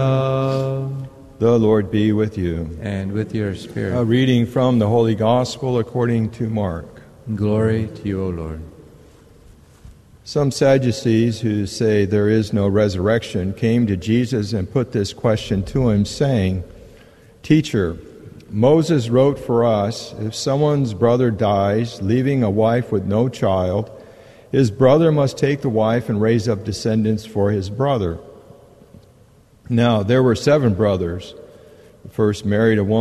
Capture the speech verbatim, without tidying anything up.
The Lord be with you. And with your spirit. A reading from the Holy Gospel according to Mark. Glory to you, O Lord. Some Sadducees who say there is no resurrection came to Jesus and put this question to him, saying, "Teacher, Moses wrote for us, if someone's brother dies, leaving a wife with no child, his brother must take the wife and raise up descendants for his brother. Now, there were seven brothers. The first married a woman